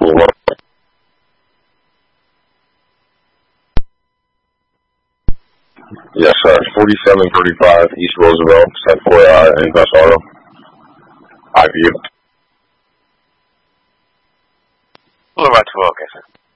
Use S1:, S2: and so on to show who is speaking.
S1: Yes, sir. 4735 East Roosevelt, set for Invest Auto. IVU.
S2: Hello, right to okay, sir.